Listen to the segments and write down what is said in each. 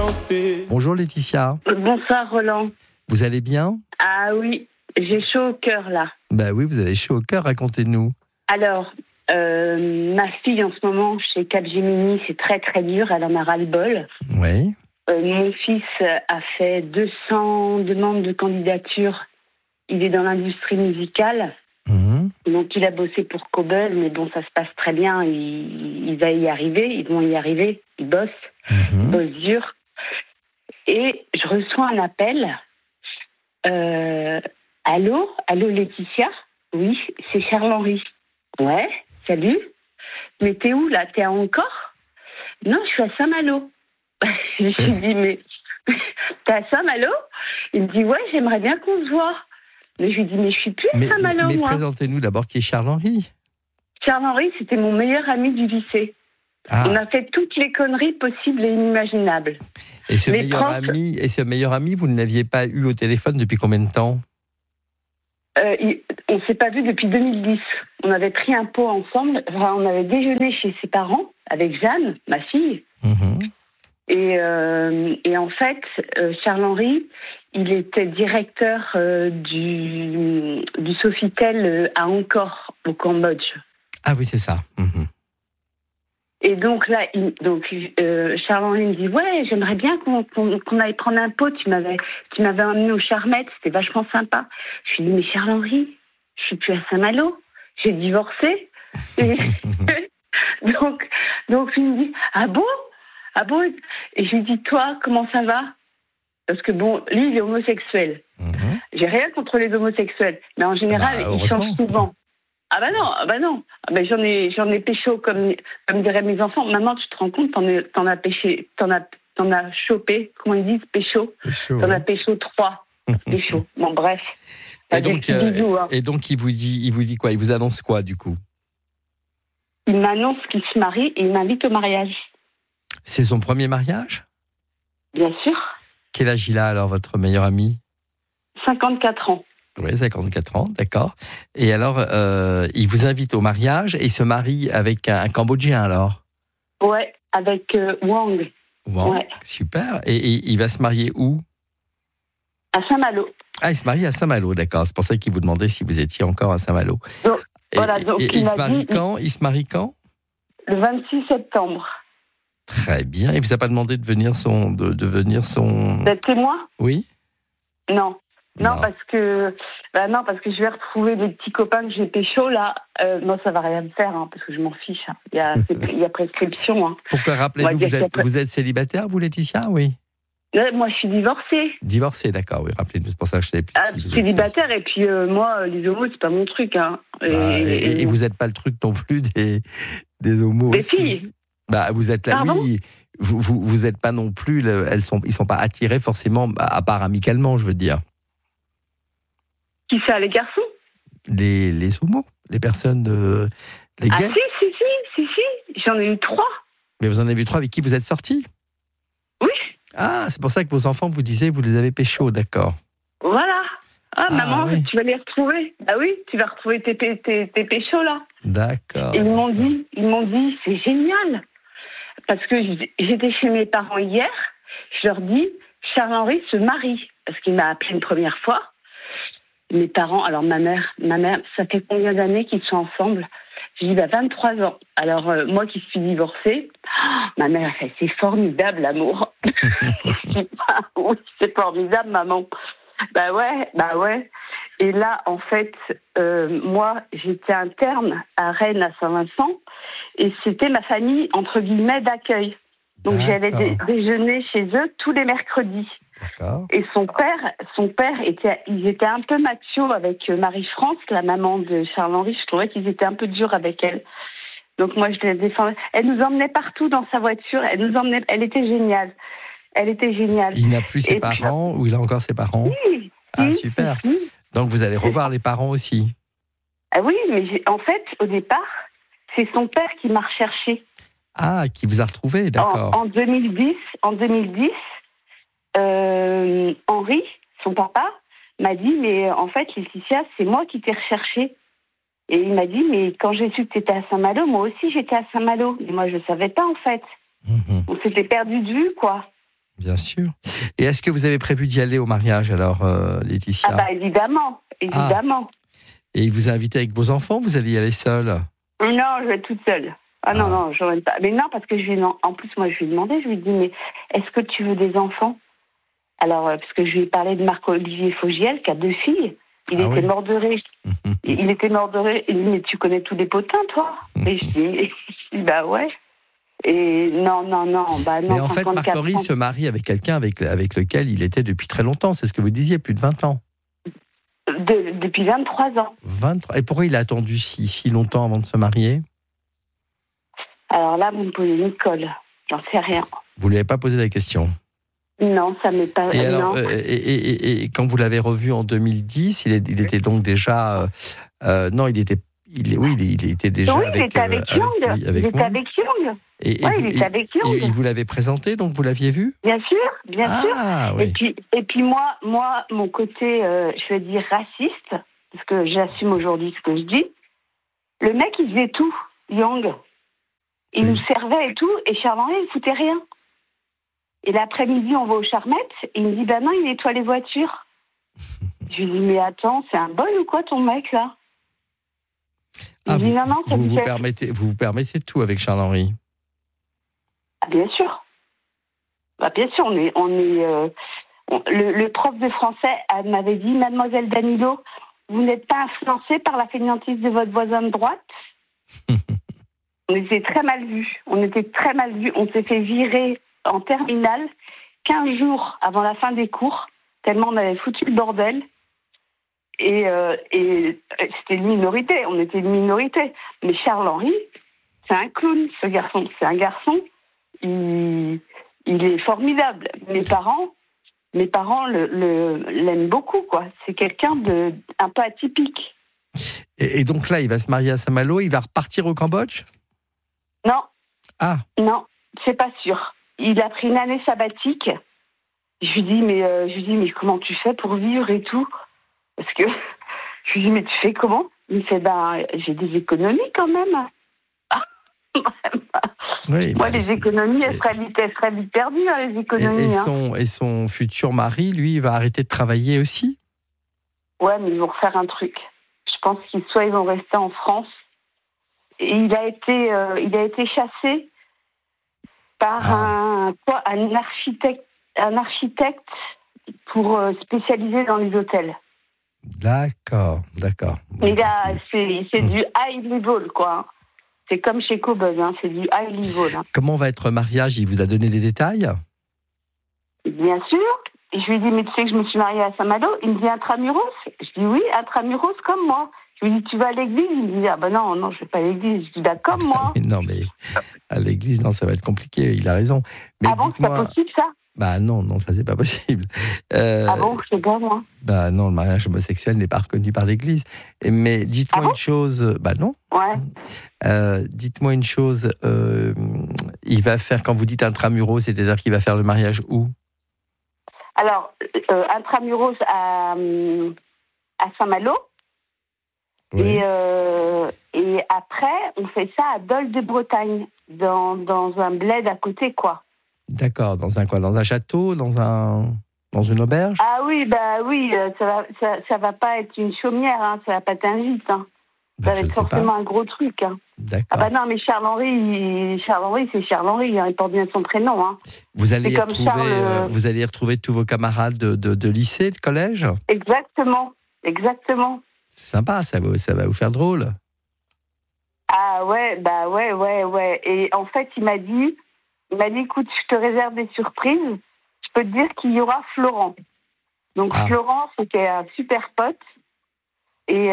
chanter. Bonjour Laetitia. Bonsoir Roland. Vous allez bien? Ah oui, j'ai chaud au cœur là. Bah oui, vous avez chaud au cœur, racontez-nous. Alors, ma fille en ce moment chez Capgemini, c'est très très dur, elle en a ras-le-bol. Oui. Mon fils a fait 200 demandes de candidature. Il est dans l'industrie musicale. Donc il a bossé pour Cobel, mais bon, ça se passe très bien. Il va y arriver, ils vont y arriver. Il bosse, bosse dur. Et je reçois un appel. Allô Laetitia? Oui, c'est Charles-Henri. Ouais, salut. Mais t'es où là? T'es à Encore? Non, je suis à Saint-Malo. Je lui dis, mais t'es à Saint-Malo? Il me dit, ouais, j'aimerais bien qu'on se voit. Mais je lui dis, mais je suis plus à Saint-Malo, mais moi. présentez-nous d'abord qui est Charles-Henri. Charles-Henri, c'était mon meilleur ami du lycée. Ah. On a fait toutes les conneries possibles et inimaginables. Et ce meilleur ami, vous ne l'aviez pas eu au téléphone depuis combien de temps? On s'est pas vu depuis 2010. On avait pris un pot ensemble. Enfin, on avait déjeuné chez ses parents avec Jeanne, ma fille. Et en fait, Charles-Henri, il était directeur du Sofitel à Angkor, au Cambodge. Ah oui, c'est ça. Et donc là, Charles-Henri me dit, ouais, j'aimerais bien qu'on aille prendre un pot. Tu m'avais emmené au Charmettes, c'était vachement sympa. Je lui dis, mais Charles-Henri, je suis plus à Saint-Malo, j'ai divorcé. donc il me dit, ah bon? Et je lui dis, toi, comment ça va? Parce que bon, lui, il est homosexuel. J'ai rien contre les homosexuels, mais en général, ils changent souvent. Ah bah non. J'en ai pécho comme diraient mes enfants. Maman, tu te rends compte, t'en as chopé, comment ils disent, pécho. T'en as pécho 3. Pécho. Bon, bref. Et donc il vous dit quoi? Il vous annonce quoi, du coup? Il m'annonce qu'il se marie et il m'invite au mariage. C'est son premier mariage? Bien sûr. Quel âge il a alors, votre meilleur ami? 54 ans. Oui, 54 ans, d'accord. Et alors, il vous invite au mariage et il se marie avec un Cambodgien alors? Ouais, avec Wang. Wang, ouais. Super. Et il va se marier où? À Saint-Malo. Ah, il se marie à Saint-Malo, d'accord. C'est pour ça qu'il vous demandait si vous étiez encore à Saint-Malo. Donc, il se marie quand? Il se marie quand? Le 26 septembre. Très bien. Il vous a pas demandé de venir D'être témoin? Oui. Non, parce que je vais retrouver des petits copains que j'ai pécho là. Non, ça va rien me faire, parce que je m'en fiche. Il y a prescription. Pourquoi, rappelez-nous, vous êtes célibataire, vous, Laetitia? Oui. Moi, je suis divorcée. Divorcée, d'accord, oui. Rappelez-nous, c'est pour ça que je savais plus. Célibataire, et puis moi, les homos, c'est pas mon truc. Et vous n'êtes pas le truc non plus des homos des aussi. filles. Vous êtes là, oui. Vous n'êtes pas non plus. Ils sont pas attirés forcément, à part amicalement, je veux dire. Qui ça, les garçons? Les homos, les personnes les gays. Ah si, j'en ai eu 3. Mais vous en avez eu 3 avec qui vous êtes sortis? Oui. Ah, c'est pour ça que vos enfants vous disaient vous les avez pécho, d'accord. Voilà. Maman, oui. tu vas les retrouver. Ah oui, tu vas retrouver tes péchos là. D'accord. Et ils m'ont dit, c'est génial. Parce que j'étais chez mes parents hier, je leur dis, Charles-Henri se marie. Parce qu'il m'a appelé une première fois. Mes parents, alors ma mère, ça fait combien d'années qu'ils sont ensemble? Je dis, 23 ans. Alors, moi qui suis divorcée, ma mère a fait, c'est formidable l'amour. Je dis, oui, c'est formidable, maman. Bah ouais. Et là, en fait, moi, j'étais interne à Rennes, à Saint-Vincent, et c'était ma famille, entre guillemets, d'accueil. Donc, j'allais déjeuner chez eux tous les mercredis. D'accord. Et son père ils étaient un peu machos avec Marie-France, la maman de Charles-Henri. Je trouvais qu'ils étaient un peu durs avec elle. Donc moi, je les défendais. Elle nous emmenait partout dans sa voiture. Elle était géniale. Il n'a plus ses parents ou il a encore ses parents? Oui. Ah, super. Si. Donc vous allez revoir les parents aussi? Ah oui, mais en fait, au départ, c'est son père qui m'a recherché. Ah, qui vous a retrouvé, d'accord. En 2010, Henri, son papa, m'a dit, mais en fait, Laetitia, c'est moi qui t'ai recherché. Et il m'a dit, mais quand j'ai su que tu étais à Saint-Malo, moi aussi j'étais à Saint-Malo. Mais moi, je ne savais pas, en fait. On s'était perdu de vue, quoi. Bien sûr. Et est-ce que vous avez prévu d'y aller au mariage alors, Laetitia? Ah bah évidemment, évidemment. Et il vous a invité avec vos enfants, vous allez y aller seule? Non, je vais être toute seule. Non, je ne pas. Mais non, parce que en plus, moi, je lui ai demandé, je lui ai dit, mais est-ce que tu veux des enfants? Alors, parce que je lui ai parlé de Marc-Olivier Fogiel, qui a 2 filles. Il était mort de rire. Il était mort de rire. Il dit, mais tu connais tous les potins, toi? Et je dis, bah ouais. Et non, bah non. Mais en fait, Marc-Henri se marie avec quelqu'un avec lequel il était depuis très longtemps. C'est ce que vous disiez, plus de 20 ans. Depuis 23 ans. 23. Et pourquoi il a attendu si longtemps avant de se marier? Alors là, vous me posez une colle. J'en sais rien. Vous ne lui avez pas posé la question? Non, ça m'est pas... Et alors, et quand vous l'avez revu en 2010, il était donc déjà... non, il était déjà oui, avec... il était avec Young. Il était avec Young. Il était avec Young. Et il vous l'avait présenté, donc vous l'aviez vu? Bien sûr. Oui. Et puis moi, mon côté, je veux dire, raciste, parce que j'assume aujourd'hui ce que je dis, le mec, il faisait tout, Young. Il nous servait et tout, et Charles-Henri, il ne foutait rien. Et l'après-midi, on va aux Charmettes, et il me dit, bah non, il nettoie les voitures. Je lui dis, mais attends, c'est un boy ou quoi, ton mec, là? Il dit, non, ça vous vous permettez tout avec Charles-Henri? Ah, bien sûr. Bah, bien sûr, le prof de français m'avait dit, Mademoiselle Danilo, vous n'êtes pas influencée par la fainéantise de votre voisin de droite? On était très mal vus. On s'est fait virer en terminale 15 jours avant la fin des cours, tellement on avait foutu le bordel. Et c'était une minorité, on était une minorité. Mais Charles-Henri, c'est un clown, ce garçon. C'est un garçon, il est formidable. Mes parents l'aiment beaucoup, quoi. C'est quelqu'un un peu atypique. Et donc là, il va se marier à Saint-Malo, il va repartir au Cambodge? Non. Ah. Non, c'est pas sûr. Il a pris une année sabbatique. Je lui dis, mais comment tu fais pour vivre et tout? Parce que je lui dis, mais tu fais comment? Il me fait, j'ai des économies quand même. Oui, moi, les économies, elles seraient vite perdues, hein, les économies. Et son futur mari, lui, il va arrêter de travailler aussi? Ouais, mais ils vont refaire un truc. Je pense qu'ils vont rester en France. Et il a été chassé par un architecte pour spécialiser dans les hôtels. D'accord. Mais là, c'est du high level, quoi. C'est comme chez Cobuzz, hein, c'est du high level. Hein. Comment va être le mariage? Il vous a donné les détails? Bien sûr. Et je lui ai dit, mais tu sais que je me suis mariée à Saint-Malo? Il me dit intramuros. Je dis oui, intramuros comme moi. Je lui dis, tu vas à l'église? Il me dit, ah ben non, je vais pas à l'église. Je dis, bah comme moi. Non, mais à l'église, non, ça va être compliqué, il a raison. Mais ah bon, c'est pas possible, ça? Bah non, ça c'est pas possible. Ah bon, je sais pas, moi. Bah non, le mariage homosexuel n'est pas reconnu par l'église. Mais dites-moi une chose, bah non. Ouais. Dites-moi une chose, il va faire, quand vous dites intramuros, c'est-à-dire qu'il va faire le mariage où? Alors, intramuros à Saint-Malo. Oui. Et après, on fait ça à Dol de Bretagne, dans un bled à côté, quoi. D'accord, dans un quoi? Dans un château, dans une auberge? Ah oui, ça va pas être une chaumière, hein, ça va pas être un gîte, hein. Ça va être forcément un gros truc, hein. D'accord. Ah bah non, mais Charles-Henri, c'est Charles-Henri, hein, il porte bien son prénom, hein. Vous allez y retrouver tous vos camarades de lycée, de collège? Exactement. C'est sympa, ça va vous faire drôle. Ah ouais, ouais. Et en fait, il m'a dit, écoute, je te réserve des surprises. Je peux te dire qu'il y aura Florent. Donc Florent, c'était un super pote. Et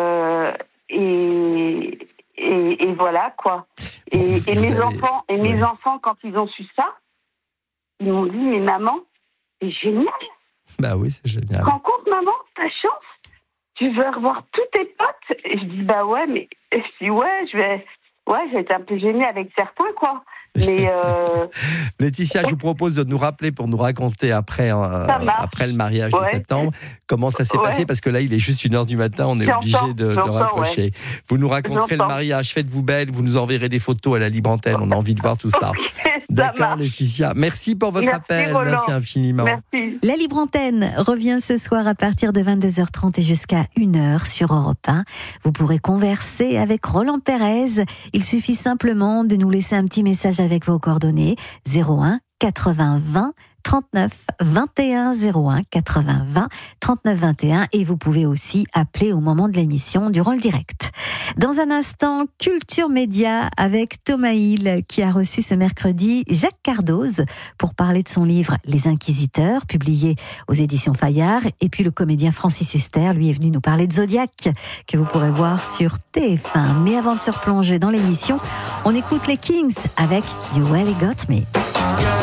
voilà, quoi. Et mes enfants, quand ils ont su ça, ils m'ont dit, mais maman, c'est génial. Bah oui, c'est génial. Tu te rends compte, maman, ta chance? Tu veux revoir tous tes potes? Et je dis, bah ouais, mais je dis, je vais être un peu gênée avec certains, quoi. Mais Laetitia, je vous propose de nous rappeler pour nous raconter après le mariage de septembre comment ça s'est passé, parce que là il est juste 1h du matin, on est obligé de raccrocher. Ouais. Vous nous raconterez le mariage, faites-vous belle, vous nous enverrez des photos à la libre antenne, on a envie de voir tout ça. D'accord, Laetitia. Merci pour votre appel. Roland. Merci infiniment. Merci. La Libre Antenne revient ce soir à partir de 22h30 et jusqu'à 1h sur Europe 1. Vous pourrez converser avec Roland Pérez. Il suffit simplement de nous laisser un petit message avec vos coordonnées. 01 80 20 39 21 01 80 20 39 21 et vous pouvez aussi appeler au moment de l'émission durant le direct. Dans un instant, Culture Média avec Thomas Hill qui a reçu ce mercredi Jacques Cardoz pour parler de son livre Les Inquisiteurs, publié aux éditions Fayard. Et puis le comédien Francis Huster, lui, est venu nous parler de Zodiac que vous pourrez voir sur TF1. Mais avant de se replonger dans l'émission, on écoute les Kings avec You Really Got Me.